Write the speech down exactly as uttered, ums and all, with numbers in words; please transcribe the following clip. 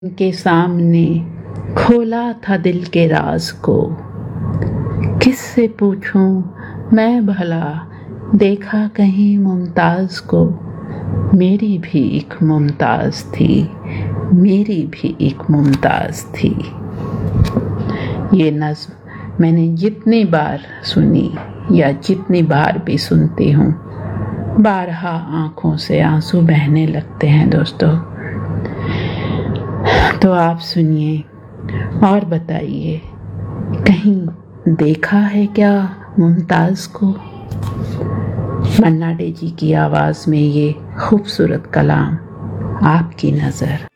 के सामने खोला था दिल के राज को। किससे पूछूं मैं भला, देखा कहीं मुमताज को। मेरी भी एक मुमताज थी, मेरी भी एक मुमताज थी। ये नज़्म मैंने जितनी बार सुनी या जितनी बार भी सुनती हूँ, बारहा आँखों से आंसू बहने लगते हैं दोस्तों। तो आप सुनिए और बताइए, कहीं देखा है क्या मुमताज़ को। मन्ना डे जी की आवाज़ में ये खूबसूरत कलाम आपकी नज़र।